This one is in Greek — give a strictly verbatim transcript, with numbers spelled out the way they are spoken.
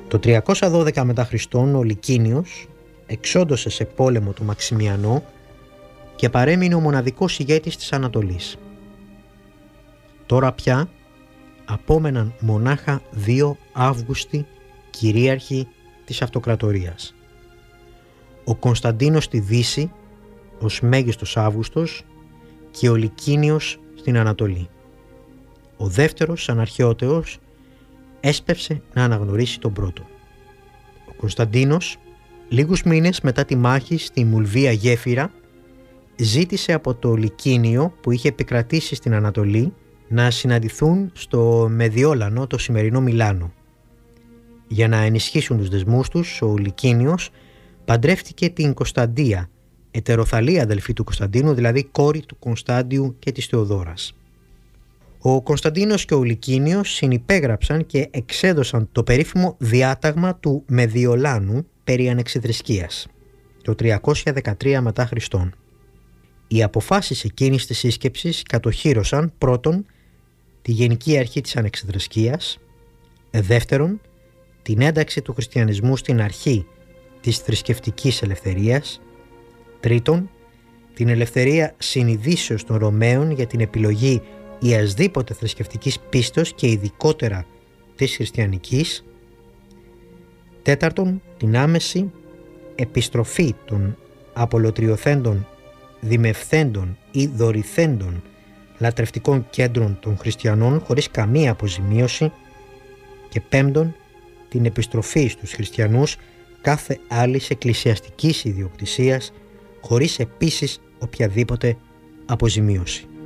Το τριακόσια δώδεκα μετά Χριστόν ο Λικίνιος εξόντωσε σε πόλεμο τον Μαξιμιανό και παρέμεινε ο μοναδικός ηγέτης της Ανατολής. Τώρα πια απόμεναν μονάχα δύο Αύγουστοι κυρίαρχοι της αυτοκρατορίας. Ο Κωνσταντίνος στη Δύση ως μέγιστος Αύγουστος και ο Λικίνιος στην Ανατολή. Ο δεύτερος σαν αρχαιότεος έσπευσε να αναγνωρίσει τον πρώτο. Ο Κωνσταντίνος, λίγους μήνες μετά τη μάχη στη Μουλβία Γέφυρα, ζήτησε από το Λικίνιο που είχε επικρατήσει στην Ανατολή να συναντηθούν στο Μεδιόλανο, το σημερινό Μιλάνο. Για να ενισχύσουν τους δεσμούς τους, ο Λικίνιος παντρεύτηκε την Κωνσταντία, ετεροθαλή αδελφή του Κωνσταντίνου, δηλαδή κόρη του Κωνστάντιου και της Θεοδόρας. Ο Κωνσταντίνος και ο Λικίνιος συνυπέγραψαν και εξέδωσαν το περίφημο διάταγμα του Μεδιολάνου περί ανεξιθρησκείας, το τριακόσια δεκατρία μετά Χριστόν. Οι αποφάσεις εκείνης της σύσκεψης κατοχύρωσαν πρώτον τη γενική αρχή της ανεξιθρησκείας, δεύτερον την ένταξη του χριστιανισμού στην αρχή της θρησκευτικής ελευθερίας, τρίτον την ελευθερία συνειδήσεως των Ρωμαίων για την επιλογή ιασδήποτε θρησκευτικής πίστος και ειδικότερα της χριστιανικής, τέταρτον την άμεση επιστροφή των απολωτριωθέντων, δημευθέντων ή δωρηθέντων λατρευτικών κέντρων των χριστιανών χωρίς καμία αποζημίωση και πέμπτον την επιστροφή στους χριστιανούς κάθε άλλης εκκλησιαστικής ιδιοκτησίας χωρίς επίσης οποιαδήποτε αποζημίωση.